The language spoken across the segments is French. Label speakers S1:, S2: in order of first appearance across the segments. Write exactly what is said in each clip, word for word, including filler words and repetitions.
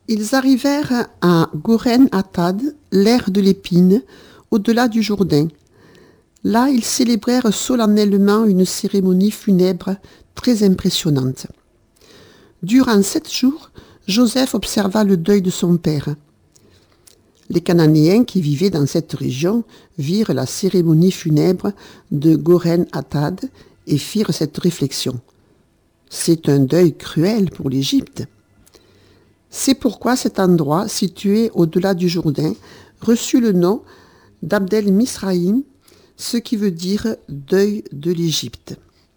S1: Ils arrivèrent à Goren-Atad, l'aire de l'épine, au-delà du Jourdain. Là, ils célébrèrent solennellement une cérémonie funèbre très impressionnante. Durant sept jours, Joseph observa le deuil de son père. Les Cananéens qui vivaient dans cette région virent la cérémonie funèbre de Goren-Atad et firent cette réflexion. C'est un deuil cruel pour l'Égypte. C'est pourquoi cet endroit, situé au-delà du Jourdain, reçut le nom d'Abdel-Misraïm, ce qui veut dire deuil de l'Égypte.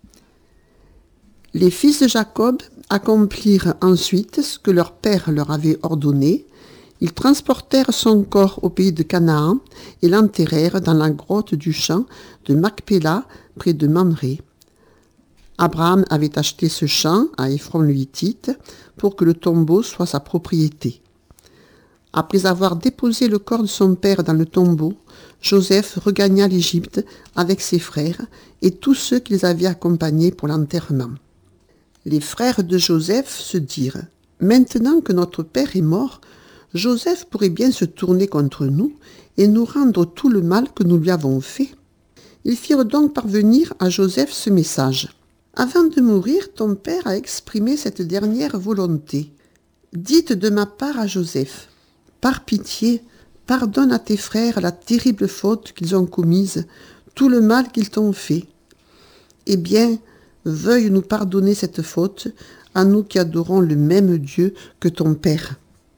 S1: Les fils de Jacob accomplirent ensuite ce que leur père leur avait ordonné. Ils transportèrent son corps au pays de Canaan et l'enterrèrent dans la grotte du champ de Macpéla, près de Mamré. Abraham avait acheté ce champ à Éphron le Hittite pour que le tombeau soit sa propriété. Après avoir déposé le corps de son père dans le tombeau, Joseph regagna l'Égypte avec ses frères et tous ceux qui les avaient accompagnés pour l'enterrement. Les frères de Joseph se dirent « Maintenant que notre père est mort, Joseph pourrait bien se tourner contre nous et nous rendre tout le mal que nous lui avons fait. » Ils firent donc parvenir à Joseph ce message. « Avant de mourir, ton père a exprimé cette dernière volonté. Dites de ma part à Joseph, par pitié, pardonne à tes frères la terrible faute qu'ils ont commise, tout le mal qu'ils t'ont fait. Eh bien, veuille nous pardonner cette faute, à nous qui adorons le même Dieu que ton père. »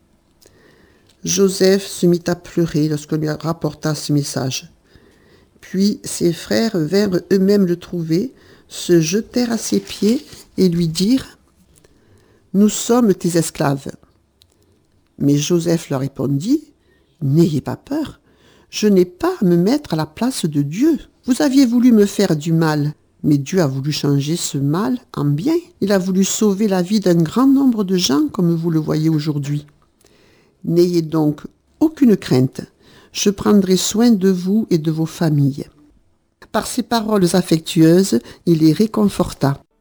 S1: Joseph se mit à pleurer lorsqu'on lui rapporta ce message. Puis ses frères vinrent eux-mêmes le trouver, se jetèrent à ses pieds et lui dirent « Nous sommes tes esclaves. » Mais Joseph leur répondit « N'ayez pas peur, je n'ai pas à me mettre à la place de Dieu. Vous aviez voulu me faire du mal, mais Dieu a voulu changer ce mal en bien. Il a voulu sauver la vie d'un grand nombre de gens comme vous le voyez aujourd'hui. N'ayez donc aucune crainte, je prendrai soin de vous et de vos familles. » Par ces paroles affectueuses, il les réconforta.